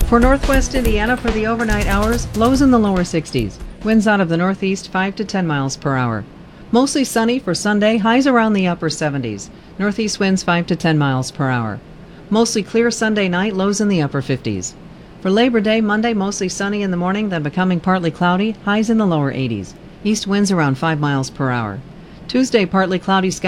For northwest Indiana for the overnight hours, lows in the lower 60s. Winds out of the northeast 5 to 10 miles per hour. Mostly sunny for Sunday, highs around the upper 70s. Northeast winds 5 to 10 miles per hour. Mostly clear Sunday night, lows in the upper 50s. For Labor Day, Monday, mostly sunny in the morning, then becoming partly cloudy, highs in the lower 80s. East winds around 5 miles per hour. Tuesday, partly cloudy skies.